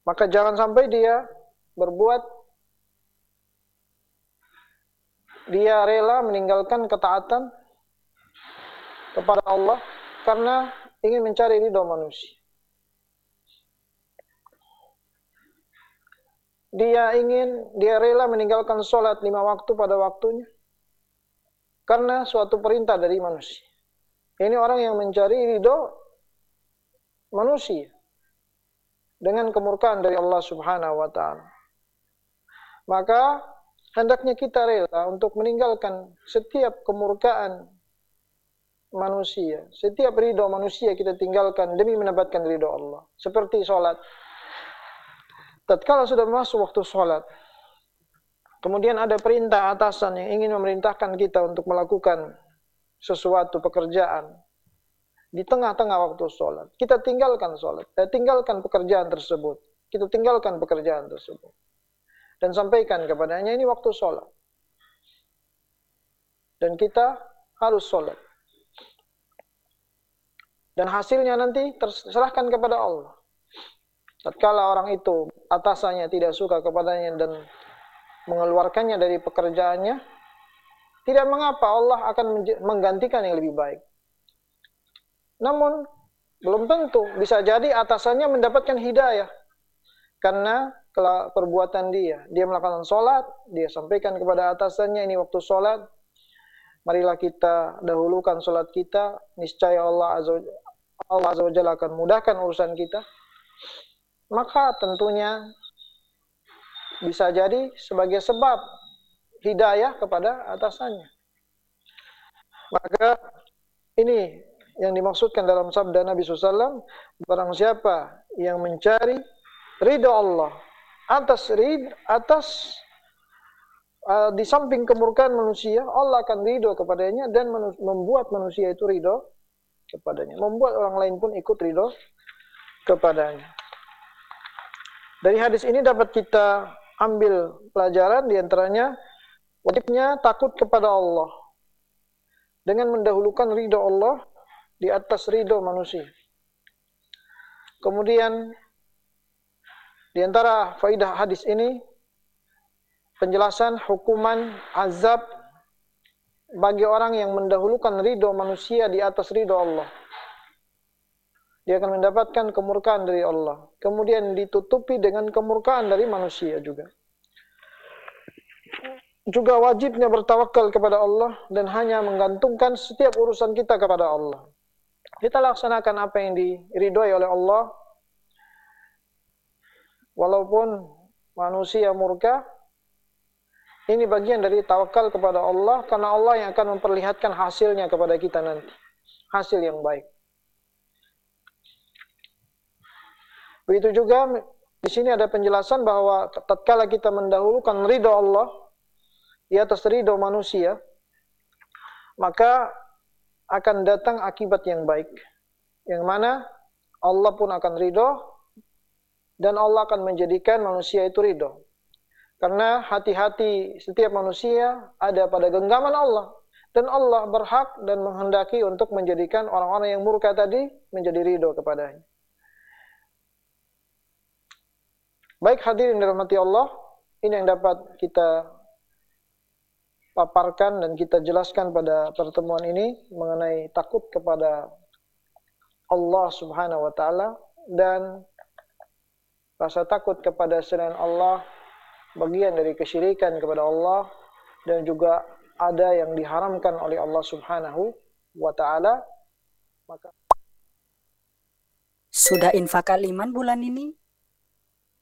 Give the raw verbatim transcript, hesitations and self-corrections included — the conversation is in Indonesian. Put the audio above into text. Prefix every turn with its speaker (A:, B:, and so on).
A: Maka jangan sampai dia berbuat, dia rela meninggalkan ketaatan kepada Allah karena ingin mencari ridho manusia. Dia ingin, dia rela meninggalkan sholat lima waktu pada waktunya karena suatu perintah dari manusia. Ini orang yang mencari ridho manusia dengan kemurkaan dari Allah Subhanahu wa Ta'ala. Maka hendaknya kita rela untuk meninggalkan setiap kemurkaan manusia, setiap ridho manusia kita tinggalkan demi mendapatkan ridho Allah. Seperti sholat. Tatkala sudah masuk waktu sholat, kemudian ada perintah atasan yang ingin memerintahkan kita untuk melakukan sesuatu pekerjaan di tengah-tengah waktu sholat, kita tinggalkan sholat, kita tinggalkan pekerjaan tersebut, kita tinggalkan pekerjaan tersebut, dan sampaikan kepadanya ini waktu sholat, dan kita harus sholat, dan hasilnya nanti terserahkan kepada Allah. Tatkala orang itu atasannya tidak suka kepadanya dan mengeluarkannya dari pekerjaannya, tidak mengapa, Allah akan menggantikan yang lebih baik. Namun belum tentu, bisa jadi atasannya mendapatkan hidayah karena perbuatan dia. Dia melakukan sholat, dia sampaikan kepada atasannya ini waktu sholat, marilah kita dahulukan sholat kita, niscaya Allah Azza wa Jalla akan mudahkan urusan kita. Maka tentunya bisa jadi sebagai sebab hidayah kepada atasannya. Maka ini yang dimaksudkan dalam sabda Nabi shallallahu alaihi wasallam, barang siapa yang mencari ridha Allah atas rid atas uh, di samping kemurkaan manusia, Allah akan ridho kepadanya dan manu membuat manusia itu ridho kepadanya, membuat orang lain pun ikut ridho kepadanya. Dari hadis ini dapat kita ambil pelajaran, diantaranya wajibnya takut kepada Allah dengan mendahulukan ridho Allah di atas ridho manusia. Kemudian diantara faidah hadis ini penjelasan hukuman azab bagi orang yang mendahulukan ridho manusia di atas ridho Allah. Dia akan mendapatkan kemurkaan dari Allah. Kemudian ditutupi dengan kemurkaan dari manusia juga. Juga wajibnya bertawakal kepada Allah dan hanya menggantungkan setiap urusan kita kepada Allah. Kita laksanakan apa yang diridhoi oleh Allah. Walaupun manusia murka, ini bagian dari tawakal kepada Allah, karena Allah yang akan memperlihatkan hasilnya kepada kita nanti. Hasil yang baik. Begitu juga di sini ada penjelasan bahwa tatkala kita mendahulukan ridho Allah di atas ridho manusia, maka akan datang akibat yang baik, yang mana Allah pun akan ridho dan Allah akan menjadikan manusia itu ridho. Karena hati-hati setiap manusia ada pada genggaman Allah, dan Allah berhak dan menghendaki untuk menjadikan orang-orang yang murka tadi menjadi ridho kepadanya. Baik hadirin dirahmati Allah, ini yang dapat kita paparkan dan kita jelaskan pada pertemuan ini mengenai takut kepada Allah Subhanahu wa Ta'ala, dan rasa takut kepada selain Allah bagian dari kesyirikan kepada Allah, dan juga ada yang diharamkan oleh Allah Subhanahu wa Ta'ala. Maka
B: sudah infak kaliman bulan ini?